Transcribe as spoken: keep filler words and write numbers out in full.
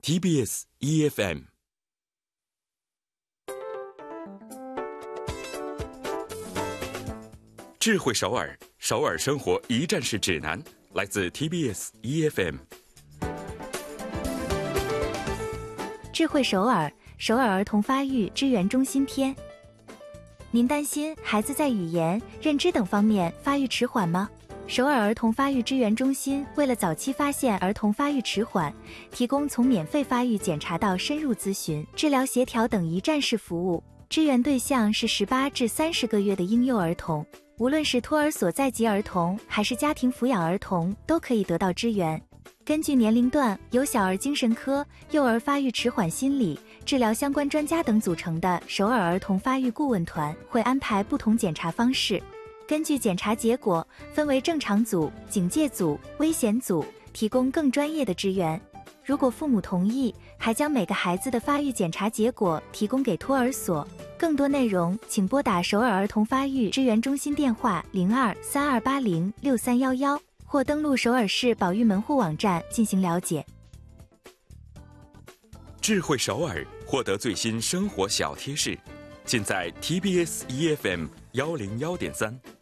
T B S E F M。智慧首尔，首尔生活一站式指南，来自 T B S E F M。 智慧首尔，首尔儿童发育支援中心篇。您担心孩子在语言、认知等方面发育迟缓吗？首尔儿童发育支援中心为了早期发现儿童发育迟缓，提供从免费发育检查到深入咨询、治疗协调等一站式服务。支援对象是十八至三十个月的婴幼儿童，无论是托儿所在籍儿童还是家庭抚养儿童，都可以得到支援。根据年龄段，由小儿精神科、幼儿发育迟缓心理、治疗相关专家等组成的首尔儿童发育顾问团会安排不同检查方式，根据检查结果分为正常组、警戒组、危险组，提供更专业的支援。如果父母同意，还将每个孩子的发育检查结果提供给托儿所。更多内容请拨打首尔儿童发育支援中心电话零二三二八零六三一一，或登录首尔市保育门户网站进行了解。 智慧首尔，获得最新生活小贴士，尽在 T B S E F M 幺零幺点三。